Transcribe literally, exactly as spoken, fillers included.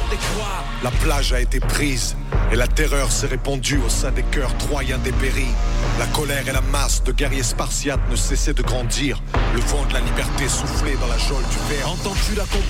sur des croix. La plage a été prise et la terreur s'est répandue au sein des cœurs troyens dépéris. La colère et la masse de guerriers spartiates ne cessaient de grandir. Le vent de la liberté soufflait dans la geôle du verre. Entends-tu la compagnie